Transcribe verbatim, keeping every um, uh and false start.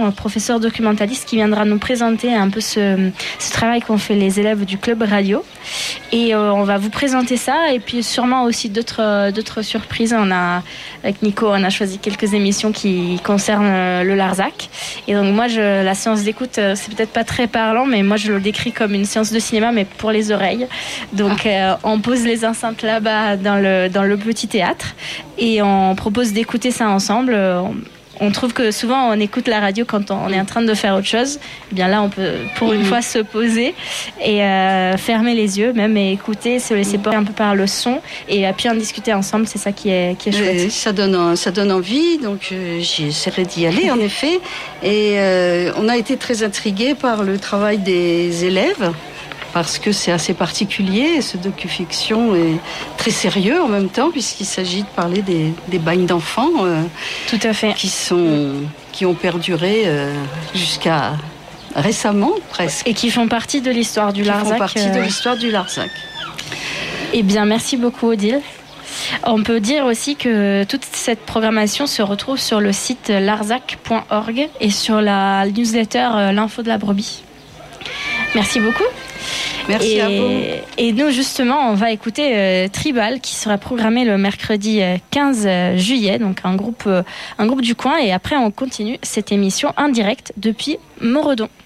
Caron, professeur documentaliste, qui viendra nous présenter un peu ce, ce travail qu'ont fait les élèves du club radio. Et euh, on va vous présenter ça, et puis sûrement aussi d'autres, d'autres surprises. On a, avec Nico, on a choisi quelques émissions qui concernent le Larzac. Et donc moi, je, la séance d'écoute, c'est peut-être pas très parlant, mais moi je le décris comme une séance de cinéma, mais pour les oreilles. Donc euh, on pose les enceintes là-bas dans le, dans le petit théâtre, et on propose d'écouter ça ensemble. On trouve que souvent on écoute la radio quand on est en train de faire autre chose. Eh bien là, on peut pour une mmh. fois se poser et euh, fermer les yeux, même, et écouter, se laisser porter un peu par le son, et puis en discuter ensemble. C'est ça qui est, qui est chouette. Et ça donne, ça donne envie, donc euh, j'essaierai d'y aller en effet. Et euh, on a été très intrigués par le travail des élèves, parce que c'est assez particulier. Ce docu-fiction est très sérieux en même temps, puisqu'il s'agit de parler des, des bagnes d'enfants euh, tout à fait. Qui, sont, qui ont perduré euh, jusqu'à récemment presque. Et qui font partie de l'histoire du qui Larzac. Qui font partie euh... de l'histoire du Larzac. Eh bien, merci beaucoup Odile. On peut dire aussi que toute cette programmation se retrouve sur le site larzac point org et sur la newsletter L'info de la brebis. Merci beaucoup. Merci et, à vous. Et nous, justement, on va écouter euh, Tribal, qui sera programmé le mercredi quinze juillet, donc un groupe, euh, un groupe du coin. Et après, on continue cette émission en direct depuis Moredon.